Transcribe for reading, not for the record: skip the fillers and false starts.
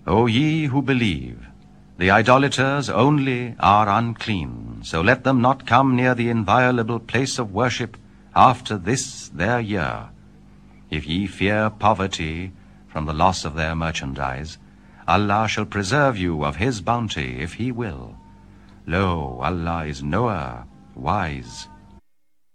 O ye who believe, the idolaters only are unclean, so let them not come near the inviolable place of worship after this their year. If ye fear poverty from the loss of their merchandise, Allah shall preserve you of his bounty if he will. Lo, Allah is knower, wise.